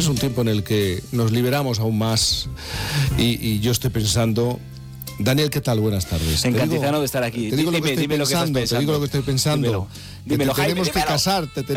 es un tiempo en el que nos liberamos aún más y yo estoy pensando... Daniel, ¿qué tal? Buenas tardes. Encantado de estar aquí. Te digo lo que estoy pensando. Dímelo, Que Jaime, tenemos que casarte.